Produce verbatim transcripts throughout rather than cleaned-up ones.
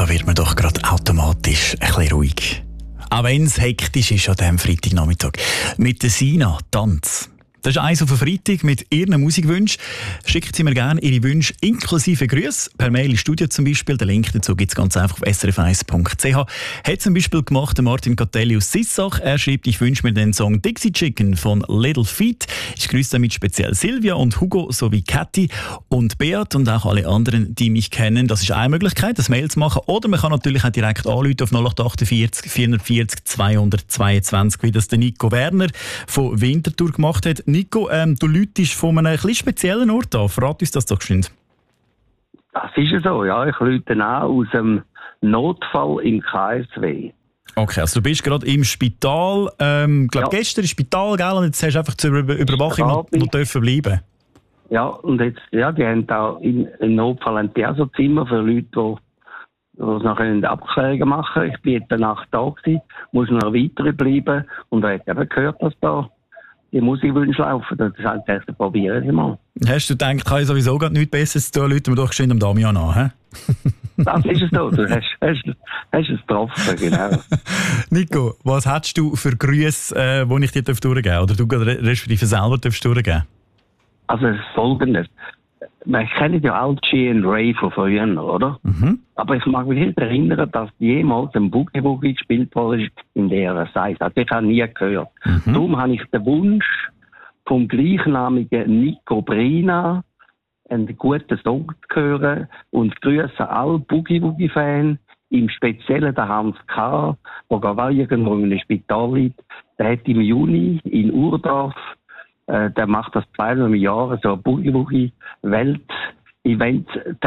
da wird man doch gerade automatisch ein bisschen ruhig. Auch wenn es hektisch ist an diesem Freitagnachmittag. Mit der Sina Tanz. Das ist eins auf den Freitag mit Ihren Musikwünschen. Schicken Sie mir gerne Ihre Wünsche inklusive Grüße per Mail ins Studio zum Beispiel. Den Link dazu gibt es ganz einfach auf s r f eins punkt c h. Hat zum Beispiel gemacht der Martin Catelli aus Sissach. Er schreibt, ich wünsche mir den Song Dixie Chicken von Little Feat. Ich grüße damit speziell Silvia und Hugo sowie Kathi und Beat und auch alle anderen, die mich kennen. Das ist eine Möglichkeit, das Mail zu machen. Oder man kann natürlich auch direkt anrufen auf null acht achtundvierzig vierhundertvierzig zweihundertzweiundzwanzig, wie das der Nico Werner von Winterthur gemacht hat. Nico, ähm, du läutest von einem etwas speziellen Ort an. Verrat uns das doch geschwind. Das ist so, ja. Ich läute an aus dem Notfall im K S W. Okay, also du bist gerade im Spital. Ähm, ich glaube, ja. Gestern im Spital, gell? Und jetzt hast du einfach zur Über- Überwachung noch, noch dürfen bleiben. Ja, und jetzt, ja, die haben da im, im Notfall ein Theaterzimmer für Leute, die die noch Abklärungen machen können. Ich bin jetzt eine Nacht da gewesen, muss noch weiter bleiben und ich habe eben gehört, dass da die Musikwünsche laufen. Das heißt, ich probiere es mal. Hast du gedacht, ich habe sowieso gerade nichts Besseres zu tun, Leute, wir doch schön am Damian an, hä? Das ist es so, du hast, hast, hast es getroffen, genau. Nico, was hättest du für Grüße, äh, die ich dir durchgeben darf? Oder du respektive selber durchgeben darfst? Also es ist Folgendes. Man kennt ja auch G and Ray von früher, oder? Mhm. Aber ich mag mich nicht erinnern, dass jemals ein Boogie Woogie gespielt wurde in dieser Size. Das habe ich auch nie gehört. Mhm. Darum habe ich den Wunsch vom gleichnamigen Nico Brina, einen guten Song zu hören und grüße alle Boogie Woogie-Fans, im Speziellen der Hans K., der gar irgendwo in einem Spital liegt. Der hat im Juni in Urdorf, äh, der macht das zweimal im Jahr, so ein Boogie Woogie Welt-Event,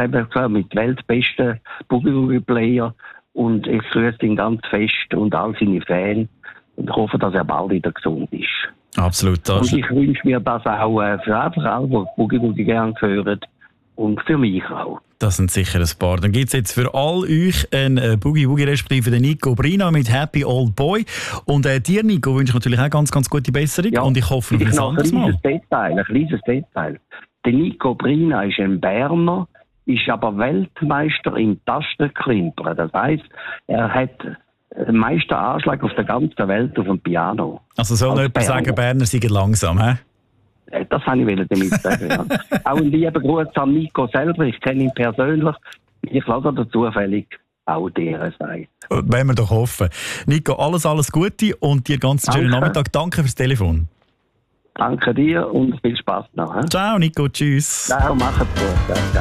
mit weltbesten Boogie Woogie Player. Und ich grüße ihn ganz fest und all seine Fans. Und ich hoffe, dass er bald wieder gesund ist. Absolut. Und ich wünsche mir das auch äh, für einfach alle, die Boogie Woogie gerne hören. Und für mich auch. Das sind sicher ein paar. Dann gibt es jetzt für all euch einen äh, Boogie Woogie respektive den Nico Brina mit Happy Old Boy. Und äh, dir, Nico, wünsche ich natürlich auch ganz, ganz gute Besserung. Ja, und ich hoffe, ich ein noch anderes ein Mal. Detail, ein kleines Detail. Der Nico Brina ist ein Berner, ist aber Weltmeister im Tastenklimpern. Das heisst, er hat den meisten Anschlag auf der ganzen Welt auf dem Piano. Also soll nicht jemand sagen, Berner seien langsam, hä? Das wollte ich damit sagen, ja. Auch ein lieber Gruß an Nico selber, ich kenne ihn persönlich. Ich lasse da zufällig auch dir sein. Wollen wir doch hoffen. Nico, alles, alles Gute und dir ganz einen schönen Nachmittag. Danke fürs Telefon. Danke dir und viel Spaß noch. He? Ciao, Nico, tschüss. Ciao, macht's gut. Ciao, ciao.